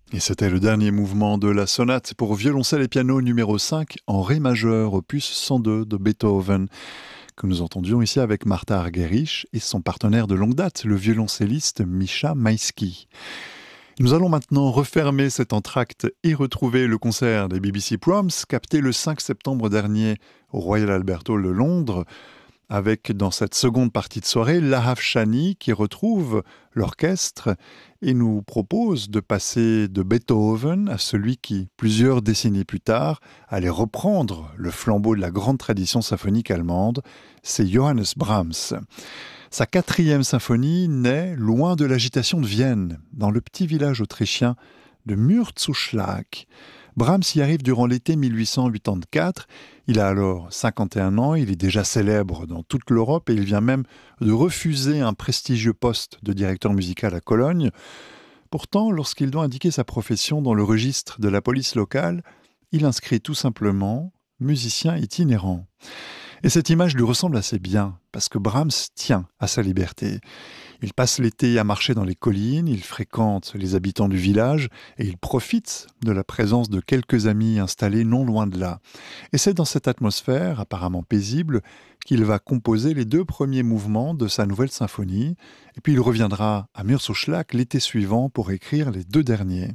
Et c'était le dernier mouvement de la sonate pour violoncelle et piano numéro 5 en ré majeur, opus 102 de Beethoven, que nous entendions ici avec Martha Argerich et son partenaire de longue date, le violoncelliste Misha Maïski. Nous allons maintenant refermer cet entracte et retrouver le concert des BBC Proms, capté le 5 septembre dernier au Royal Albert Hall de Londres, avec dans cette seconde partie de soirée Lahav Shani qui retrouve l'orchestre et nous propose de passer de Beethoven à celui qui, plusieurs décennies plus tard, allait reprendre le flambeau de la grande tradition symphonique allemande, c'est Johannes Brahms. Sa 4e symphonie naît loin de l'agitation de Vienne, dans le petit village autrichien de Mürzzuschlag. Brahms y arrive durant l'été 1884. Il a alors 51 ans, il est déjà célèbre dans toute l'Europe et il vient même de refuser un prestigieux poste de directeur musical à Cologne. Pourtant, lorsqu'il doit indiquer sa profession dans le registre de la police locale, il inscrit tout simplement « musicien itinérant ». Et cette image lui ressemble assez bien, parce que Brahms tient à sa liberté. Il passe l'été à marcher dans les collines, il fréquente les habitants du village et il profite de la présence de quelques amis installés non loin de là. Et c'est dans cette atmosphère, apparemment paisible, qu'il va composer les 2 premiers mouvements de sa nouvelle symphonie, et puis il reviendra à Mürzzuschlag l'été suivant pour écrire les 2 derniers.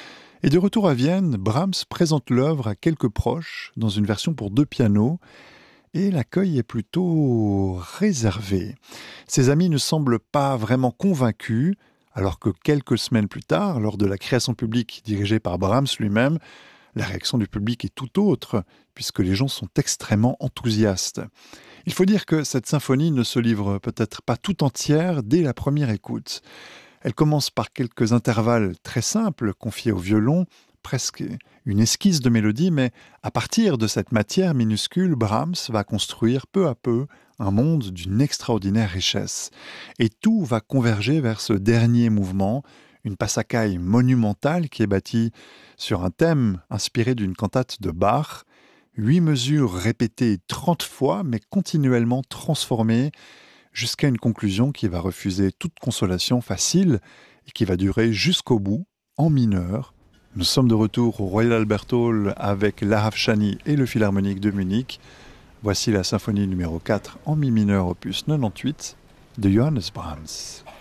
Et de retour à Vienne, Brahms présente l'œuvre à quelques proches dans une version pour 2 pianos, et l'accueil est plutôt réservé. Ses amis ne semblent pas vraiment convaincus, alors que quelques semaines plus tard, lors de la création publique dirigée par Brahms lui-même, la réaction du public est tout autre, puisque les gens sont extrêmement enthousiastes. Il faut dire que cette symphonie ne se livre peut-être pas tout entière dès la première écoute. Elle commence par quelques intervalles très simples confiés au violon, presque une esquisse de mélodie, mais à partir de cette matière minuscule, Brahms va construire peu à peu un monde d'une extraordinaire richesse. Et tout va converger vers ce dernier mouvement, une passacaille monumentale qui est bâtie sur un thème inspiré d'une cantate de Bach, 8 mesures répétées 30 fois, mais continuellement transformées, jusqu'à une conclusion qui va refuser toute consolation facile et qui va durer jusqu'au bout, en mineur. Nous sommes de retour au Royal Albert Hall avec Lahav Shani et le Philharmonique de Munich. Voici la symphonie numéro 4 en mi mineur opus 98 de Johannes Brahms.